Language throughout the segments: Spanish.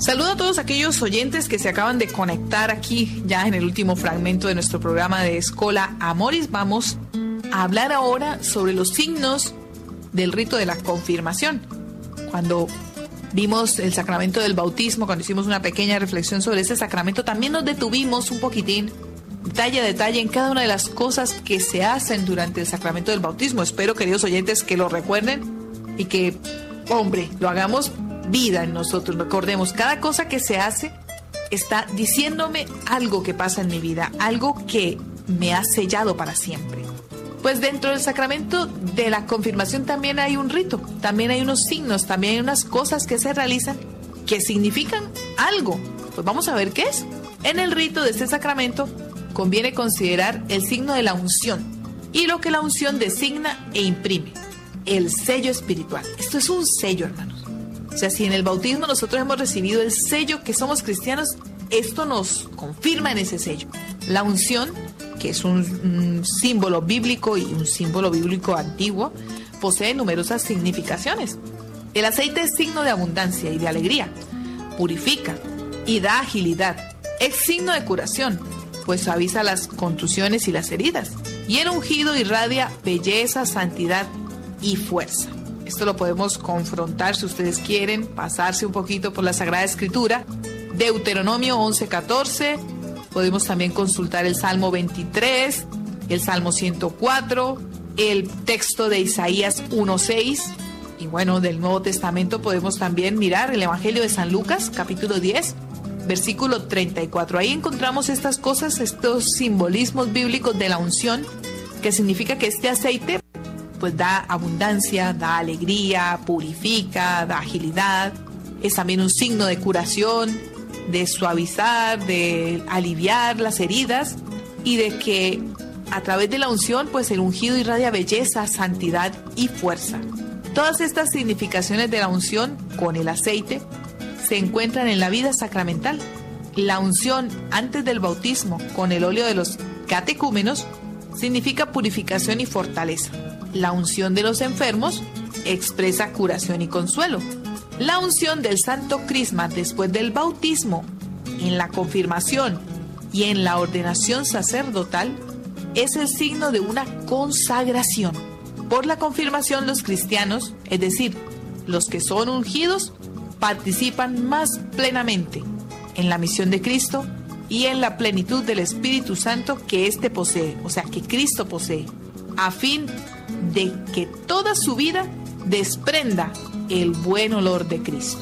Saludo a todos aquellos oyentes que se acaban de conectar aquí ya en el último fragmento de nuestro programa de Escola Amoris. Vamos a hablar ahora sobre los signos del rito de la confirmación. Cuando vimos el sacramento del bautismo, cuando hicimos una pequeña reflexión sobre ese sacramento, también nos detuvimos un poquitín, detalle a detalle, en cada una de las cosas que se hacen durante el sacramento del bautismo. Espero, queridos oyentes, que lo recuerden y que, hombre, lo hagamos vida en nosotros. Recordemos, cada cosa que se hace está diciéndome algo que pasa en mi vida, algo que me ha sellado para siempre. Pues dentro del sacramento de la confirmación también hay un rito, también hay unos signos, también hay unas cosas que se realizan que significan algo. Pues vamos a ver qué es. En el rito de este sacramento conviene considerar el signo de la unción y lo que la unción designa e imprime, el sello espiritual. Esto es un sello, hermanos. O sea, si en el bautismo nosotros hemos recibido el sello que somos cristianos, esto nos confirma en ese sello. La unción, que es un símbolo bíblico y un símbolo bíblico antiguo, posee numerosas significaciones. El aceite es signo de abundancia y de alegría, purifica y da agilidad. Es signo de curación, pues suaviza las contusiones y las heridas. Y el ungido irradia belleza, santidad y fuerza. Esto lo podemos confrontar, si ustedes quieren, pasarse un poquito por la Sagrada Escritura. Deuteronomio 11:14, podemos también consultar el Salmo 23, el Salmo 104, el texto de Isaías 1:6, y bueno, del Nuevo Testamento podemos también mirar el Evangelio de San Lucas, capítulo 10, versículo 34. Ahí encontramos estas cosas, estos simbolismos bíblicos de la unción, que significa que este aceite pues da abundancia, da alegría, purifica, da agilidad. Es también un signo de curación, de suavizar, de aliviar las heridas y de que a través de la unción pues el ungido irradia belleza, santidad y fuerza. Todas estas significaciones de la unción con el aceite se encuentran en la vida sacramental. La unción antes del bautismo con el óleo de los catecúmenos significa purificación y fortaleza. La unción de los enfermos expresa curación y consuelo. La unción del Santo Crisma después del bautismo, en la confirmación y en la ordenación sacerdotal, es el signo de una consagración. Por la confirmación, los cristianos, es decir, los que son ungidos, participan más plenamente en la misión de Cristo y en la plenitud del Espíritu Santo que éste posee, o sea, que Cristo posee, a fin de que toda su vida desprenda el buen olor de Cristo.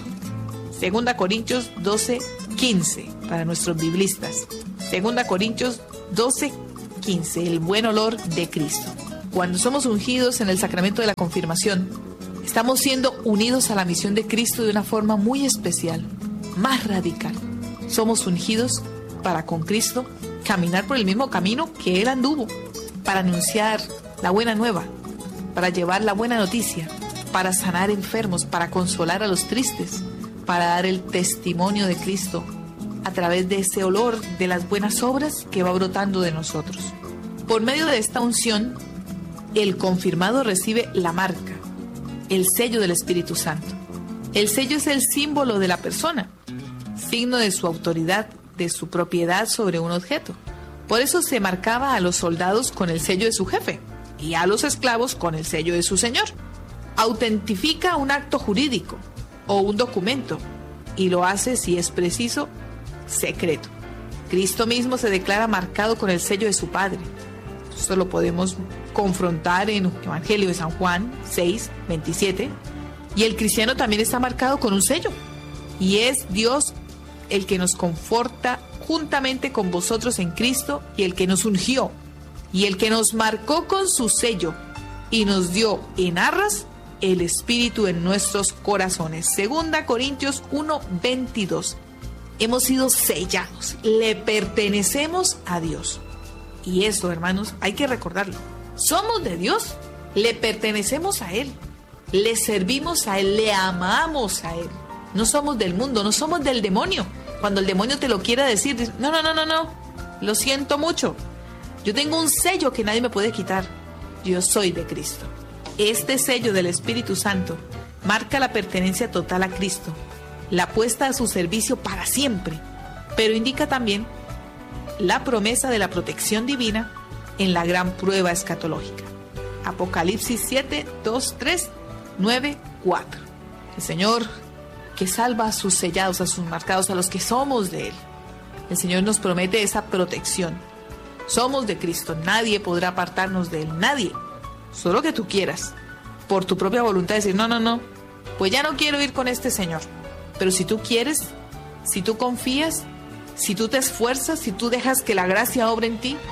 2 Corintios 12:15, para nuestros biblistas. 2 Corintios 12:15, el buen olor de Cristo. Cuando somos ungidos en el sacramento de la confirmación, estamos siendo unidos a la misión de Cristo de una forma muy especial, más radical. Somos ungidos para con Cristo caminar por el mismo camino que Él anduvo, para anunciar la buena nueva, para llevar la buena noticia, para sanar enfermos, para consolar a los tristes, para dar el testimonio de Cristo a través de ese olor de las buenas obras que va brotando de nosotros. Por medio de esta unción, el confirmado recibe la marca, el sello del Espíritu Santo. El sello es el símbolo de la persona, signo de su autoridad, de su propiedad sobre un objeto. Por eso se marcaba a los soldados con el sello de su jefe y a los esclavos con el sello de su señor. Autentifica un acto jurídico o un documento y lo hace, si es preciso, secreto. Cristo mismo se declara marcado con el sello de su Padre. Esto lo podemos confrontar en el Evangelio de San Juan 6:27. Y el cristiano también está marcado con un sello. Y es Dios el que nos conforta juntamente con vosotros en Cristo y el que nos ungió y el que nos marcó con su sello y nos dio en arras el Espíritu en nuestros corazones. 2 Corintios 1:22. Hemos sido sellados, le pertenecemos a Dios. Y eso, hermanos, hay que recordarlo. Somos de Dios, le pertenecemos a Él, le servimos a Él, le amamos a Él. No somos del mundo, no somos del demonio. Cuando el demonio te lo quiera decir, dices, no, lo siento mucho. Yo tengo un sello que nadie me puede quitar. Yo soy de Cristo. Este sello del Espíritu Santo marca la pertenencia total a Cristo la puesta a su servicio para siempre, pero indica también la promesa de la protección divina en la gran prueba escatológica. Apocalipsis 7, 2, 3, 9, 4. El Señor que salva a sus sellados, a sus marcados, a los que somos de Él. El Señor nos promete esa protección. Somos de Cristo, nadie podrá apartarnos de Él, nadie. Solo que tú quieras, por tu propia voluntad, decir, no, pues ya no quiero ir con este Señor. Pero si tú quieres, si tú confías, si tú te esfuerzas, si tú dejas que la gracia obre en ti,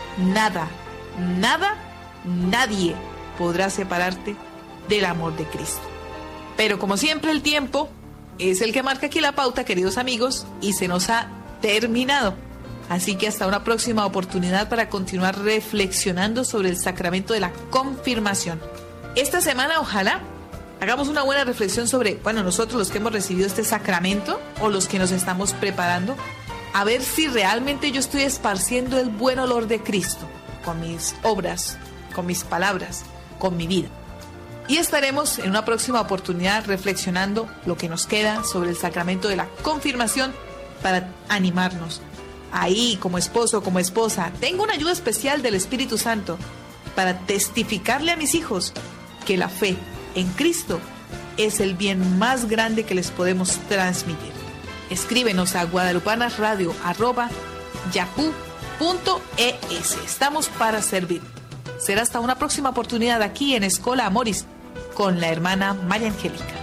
nadie podrá separarte del amor de Cristo. Pero como siempre, el tiempo es el que marca aquí la pauta, queridos amigos, y se nos ha terminado. Así que hasta una próxima oportunidad para continuar reflexionando sobre el sacramento de la confirmación. Esta semana, ojalá hagamos una buena reflexión sobre, nosotros los que hemos recibido este sacramento o los que nos estamos preparando, a ver si realmente yo estoy esparciendo el buen olor de Cristo con mis obras, con mis palabras, con mi vida. Y estaremos en una próxima oportunidad reflexionando lo que nos queda sobre el sacramento de la confirmación para animarnos. Ahí, como esposo, como esposa, tengo una ayuda especial del Espíritu Santo para testificarle a mis hijos que la fe en Cristo es el bien más grande que les podemos transmitir. Escríbenos a guadalupanasradio@yahoo.es. Estamos para servir. Será hasta una próxima oportunidad aquí en Escola Amoris con la hermana María Angélica.